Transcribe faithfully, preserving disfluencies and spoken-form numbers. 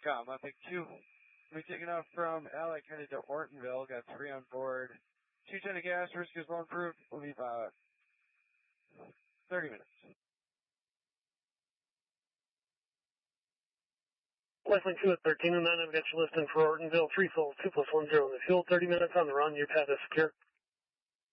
Got my pick two. We're taking off from Alec, headed to Ortonville. Got three on board. Two ton of gas, risk is well improved. We'll leave about thirty minutes. Westland two at thirteen and nine, I've got you listed for Ortonville. Three full, two plus one zero in the fuel. thirty minutes on the run. Your path is secure.